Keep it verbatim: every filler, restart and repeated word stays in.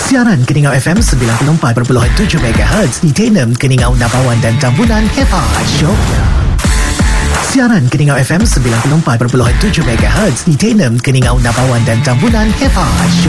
Siaran Keningau F M sembilan puluh empat perpuluhan tujuh megahertz di Tenem, Keningau, Nabawan dan Tambunan, Hebat Syoknya. Siaran Keningau F M sembilan puluh empat perpuluhan tujuh megahertz di Tenem, Keningau, Nabawan dan Tambunan, Hebat Syoknya.